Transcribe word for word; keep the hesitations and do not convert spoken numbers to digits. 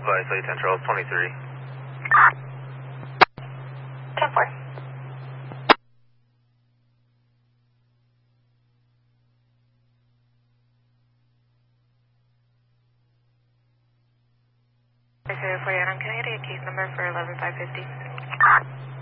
Vice ten Charles twenty-three. ten four. Okay, for you, can I get a case number for eleven five fifty?